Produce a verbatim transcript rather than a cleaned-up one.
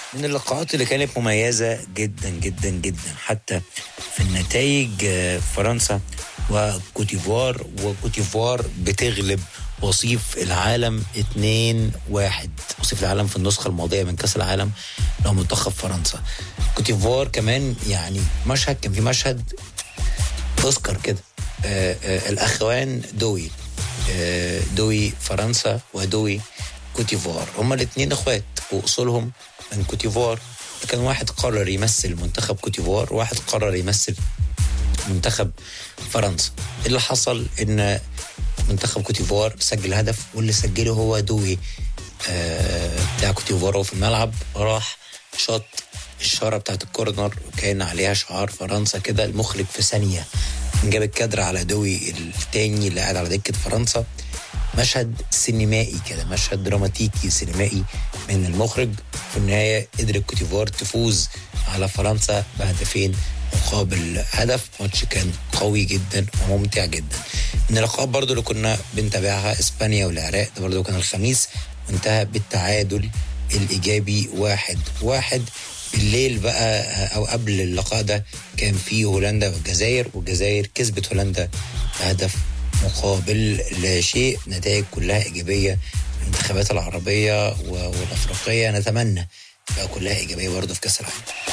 من اللقاءات اللي كانت مميزة جدا جدا جدا حتى في النتائج. فرنسا وكوتيفوار، وكوتيفوار بتغلب وصيف العالم اتنين واحد، وصيف العالم في النسخة الماضية من كأس العالم لو منتخب فرنسا. كوتيفوار كمان يعني مشهد، كان في مشهد أوسكار كده، آآ آآ الأخوان دوي آآ دوي فرنسا ودوي كوتيفوار، هما الاثنين اخوات واصولهم من كوتيفوار. كان واحد قرر يمثل منتخب كوتيفوار، وواحد قرر يمثل منتخب فرنسا. اللي حصل ان منتخب كوتيفوار سجل هدف، واللي سجله هو دوي آه بتاع كوتيفوار، وفي الملعب راح شاط الشارة بتاعت الكورنر وكان عليها شعار فرنسا كده. المخرج في ثانية جاب الكادر على دوي التاني اللي قاعد على دكة فرنسا. مشهد سينمائي كده، مشهد دراماتيكي سينمائي من المخرج. في النهاية قدرت كوتيفوار تفوز على فرنسا بهدفين مقابل هدف. ماتش كان قوي جدا وممتع جدا. من اللقاءات برضو اللي كنا بنتابعها اسبانيا والعراق، ده برضو كان الخميس، وانتهى بالتعادل الايجابي واحد واحد. بالليل بقى او قبل اللقاء ده كان في هولندا والجزائر، والجزائر كسبت هولندا بهدف مقابل لا شيء. نتائج كلها إيجابية. الانتخابات العربية والأفريقية نتمنى بقى كلها إيجابية برضه في كأس العالم.